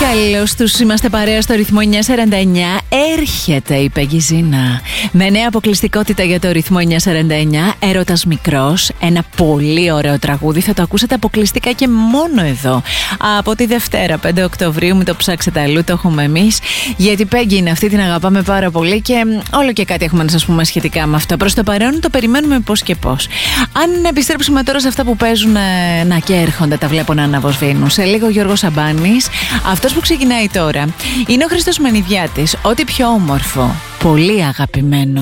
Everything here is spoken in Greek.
Καλώς τους, είμαστε παρέα στο ρυθμό 949. Έρχεται η Πέγγι Ζήνα με νέα αποκλειστικότητα για το ρυθμό 949. Έρωτας μικρός, ένα πολύ ωραίο τραγούδι. Θα το ακούσετε αποκλειστικά και μόνο εδώ από τη Δευτέρα 5 Οκτωβρίου. Μην το ψάξετε αλλού, το έχουμε εμείς. Γιατί η Πέγγι είναι αυτή, την αγαπάμε πάρα πολύ και όλο και κάτι έχουμε να σας πούμε σχετικά με αυτό. Προς το παρόν το περιμένουμε πώς και πώς. Αν επιστρέψουμε τώρα σε αυτά που παίζουν να και έρχονται, τα βλέπω να αναβοσβήνουν. Σε λίγο ο Γιώργος Σαμπάνης. Αυτός που ξεκινάει τώρα είναι ο Χρήστος Μενιδιάτης. Ό,τι πιο όμορφο, πολύ αγαπημένο.